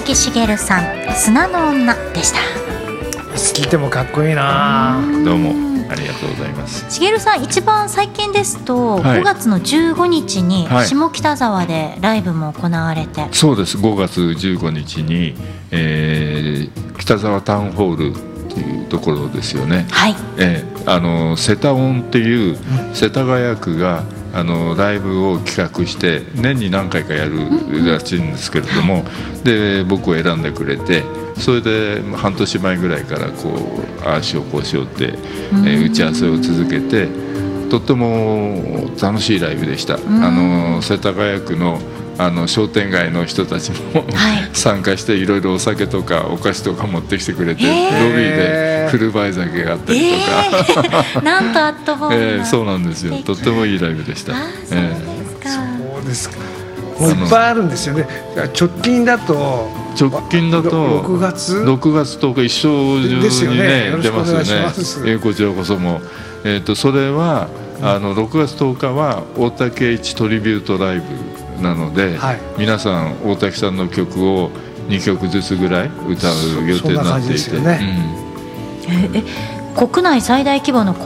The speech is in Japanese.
木しげるさん、砂の女でした。 聴いてもかっこいいな。 どうもありがとうございます。 しげるさん、一番最近ですと、 はい 5月の15日にはい下北沢でライブも行われて、 そうです。5月15日に、北沢タウンホールっていうところですよね。 はい、 セタオンっていう世田谷区がライブを企画して年に何回かやるらしいんですけれども、で僕を選んでくれて、それで半年前ぐらいからこうああしようこうしようって、打ち合わせを続けて、とっても楽しいライブでした。世田谷区の商店街の人たちも、参加して、いろいろお酒とかお菓子とか持ってきてくれて、ロビーで振る舞い酒があったりとか、 なんとアットホームな、 そうなんですよ。とってもいいライブでした。 そうですか。もういっぱいあるんですよね。直近だと6月 10日一生中にね出ますよね。こちらこそも。それは6月10日は大竹一トリビュートライブなので、皆さん大竹さんの曲を2曲ずつぐらい歌う予定になっていて、 国内最大規模の